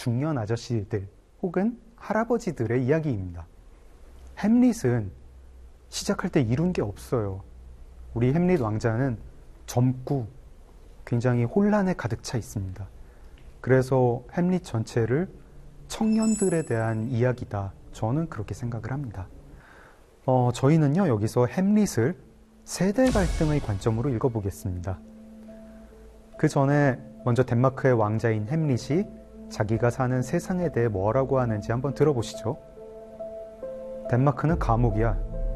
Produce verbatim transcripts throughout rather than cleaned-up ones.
중년 아저씨들 혹은 할아버지들의 이야기입니다. 햄릿은 시작할 때 이룬 게 없어요. 우리 햄릿 왕자는 젊고 굉장히 혼란에 가득 차 있습니다. 그래서 햄릿 전체를 청년들에 대한 이야기다. 저는 그렇게 생각을 합니다. 어, 저희는요, 여기서 햄릿을 세대 갈등의 관점으로 읽어보겠습니다. 그 전에 먼저 덴마크의 왕자인 햄릿이 자기가 사는 세상에 대해 뭐라고 하는지 한번 들어보시죠. 덴마크는 감옥이야.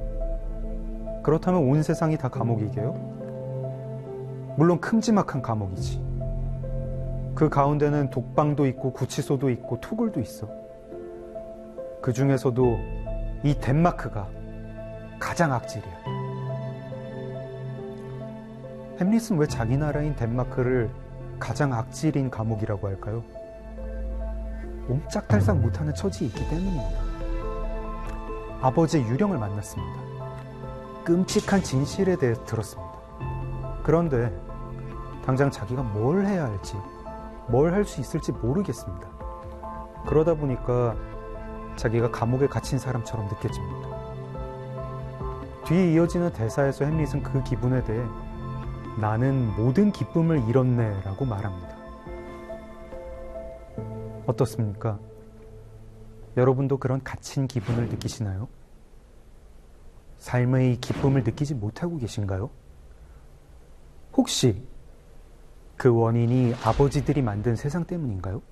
그렇다면 온 세상이 다 감옥이게요? 물론 큼지막한 감옥이지. 그 가운데는 독방도 있고 구치소도 있고 토굴도 있어. 그 중에서도 이 덴마크가 가장 악질이야. 햄릿은 왜 자기 나라인 덴마크를 가장 악질인 감옥이라고 할까요? 옴짝달싹 못하는 처지에 있기 때문입니다. 아버지의 유령을 만났습니다. 끔찍한 진실에 대해서 들었습니다. 그런데 당장 자기가 뭘 해야 할지, 뭘 할 수 있을지 모르겠습니다. 그러다 보니까 자기가 감옥에 갇힌 사람처럼 느껴집니다. 뒤에 이어지는 대사에서 햄릿은 그 기분에 대해 나는 모든 기쁨을 잃었네 라고 말합니다. 어떻습니까? 여러분도 그런 갇힌 기분을 느끼시나요? 삶의 기쁨을 느끼지 못하고 계신가요? 혹시 그 원인이 아버지들이 만든 세상 때문인가요?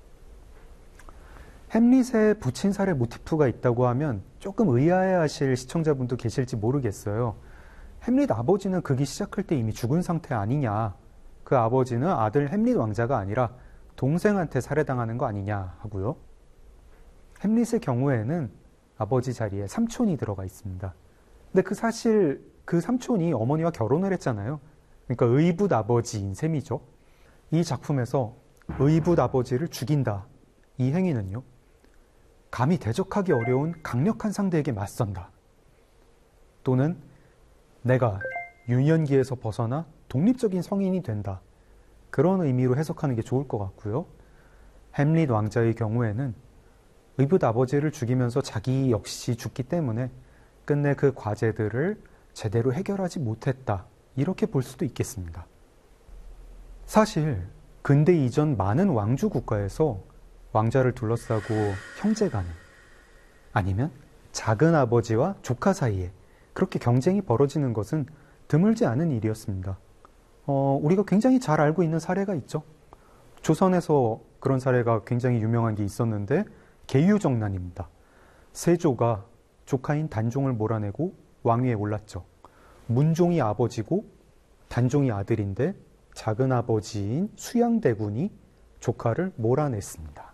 햄릿의 부친 살해 모티프가 있다고 하면 조금 의아해하실 시청자분도 계실지 모르겠어요. 햄릿 아버지는 극이 시작할 때 이미 죽은 상태 아니냐. 그 아버지는 아들 햄릿 왕자가 아니라 동생한테 살해당하는 거 아니냐 하고요. 햄릿의 경우에는 아버지 자리에 삼촌이 들어가 있습니다. 근데 그 사실 그 삼촌이 어머니와 결혼을 했잖아요. 그러니까 의붓 아버지인 셈이죠. 이 작품에서 의붓 아버지를 죽인다. 이 행위는요. 감히 대적하기 어려운 강력한 상대에게 맞선다. 또는 내가 유년기에서 벗어나 독립적인 성인이 된다. 그런 의미로 해석하는 게 좋을 것 같고요. 햄릿 왕자의 경우에는 의붓 아버지를 죽이면서 자기 역시 죽기 때문에 끝내 그 과제들을 제대로 해결하지 못했다. 이렇게 볼 수도 있겠습니다. 사실 근대 이전 많은 왕주 국가에서 왕자를 둘러싸고 형제간에 아니면 작은 아버지와 조카 사이에 그렇게 경쟁이 벌어지는 것은 드물지 않은 일이었습니다. 어, 우리가 굉장히 잘 알고 있는 사례가 있죠. 조선에서 그런 사례가 굉장히 유명한 게 있었는데 계유정난입니다. 세조가 조카인 단종을 몰아내고 왕위에 올랐죠. 문종이 아버지고 단종이 아들인데 작은 아버지인 수양대군이 조카를 몰아냈습니다.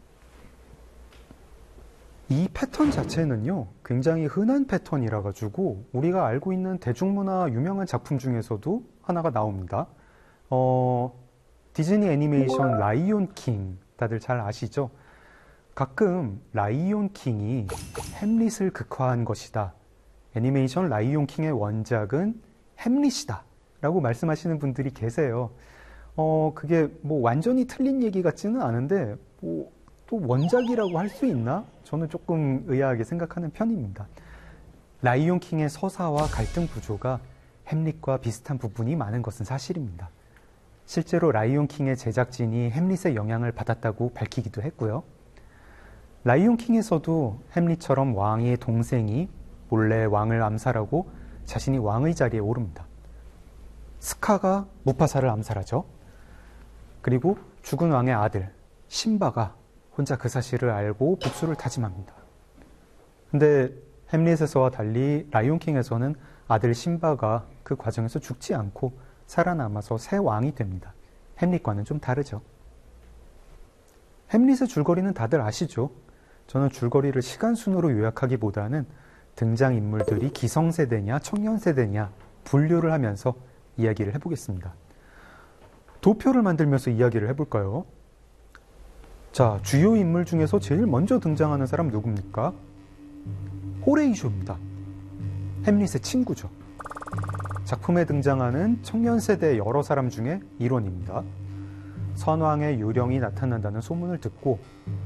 이 패턴 자체는요, 굉장히 흔한 패턴이라 가지고 우리가 알고 있는 대중문화 유명한 작품 중에서도 하나가 나옵니다. 어, 디즈니 애니메이션 라이온 킹 다들 잘 아시죠? 가끔 라이온 킹이 햄릿을 극화한 것이다. 애니메이션 라이온 킹의 원작은 햄릿이다. 라고 말씀하시는 분들이 계세요. 어, 그게 뭐 완전히 틀린 얘기 같지는 않은데, 뭐, 또 원작이라고 할 수 있나? 저는 조금 의아하게 생각하는 편입니다. 라이온 킹의 서사와 갈등 구조가 햄릿과 비슷한 부분이 많은 것은 사실입니다. 실제로 라이온 킹의 제작진이 햄릿의 영향을 받았다고 밝히기도 했고요. 라이온 킹에서도 햄릿처럼 왕의 동생이 몰래 왕을 암살하고 자신이 왕의 자리에 오릅니다. 스카가 무파사를 암살하죠. 그리고 죽은 왕의 아들 심바가 혼자 그 사실을 알고 복수를 다짐합니다. 근데 햄릿에서와 달리 라이온킹에서는 아들 심바가 그 과정에서 죽지 않고 살아남아서 새 왕이 됩니다. 햄릿과는 좀 다르죠. 햄릿의 줄거리는 다들 아시죠? 저는 줄거리를 시간순으로 요약하기보다는 등장인물들이 기성세대냐 청년세대냐 분류를 하면서 이야기를 해보겠습니다. 도표를 만들면서 이야기를 해볼까요? 자, 주요 인물 중에서 제일 먼저 등장하는 사람 누굽니까? 호레이쇼입니다. 햄릿의 친구죠. 작품에 등장하는 청년세대 여러 사람 중에 일원입니다. 선왕의 요령이 나타난다는 소문을 듣고